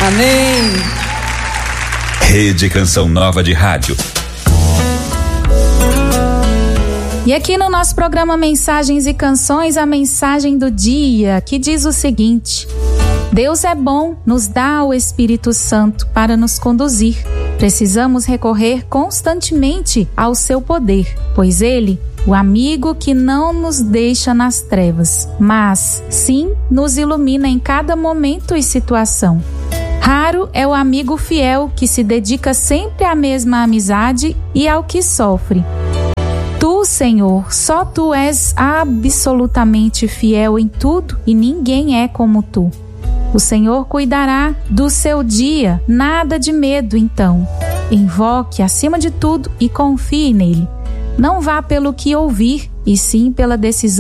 Amém. Rede Canção Nova de Rádio. E aqui no nosso programa Mensagens e Canções, a mensagem do dia, que diz o seguinte: Deus é bom, nos dá o Espírito Santo para nos conduzir. Precisamos recorrer constantemente ao seu poder, pois ele, o amigo que não nos deixa nas trevas, mas sim nos ilumina em cada momento e situação. Raro é o amigo fiel que se dedica sempre à mesma amizade e ao que sofre. Tu, Senhor, só Tu és absolutamente fiel em tudo e ninguém é como Tu. O Senhor cuidará do seu dia, nada de medo então. Invoque acima de tudo e confie nele. Não vá pelo que ouvir, e sim pela decisão